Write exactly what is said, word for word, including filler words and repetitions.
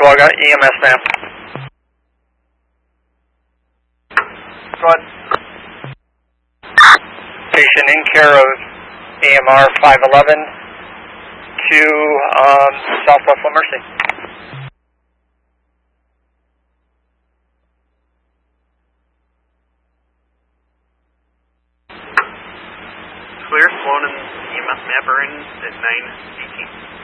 Mishawaka, E M S, ma'am. Go ahead. Patient in care of A M R five eleven to um, Southwest La Mercy. Clear, Sloan and E M S mapper in at nine eighteen.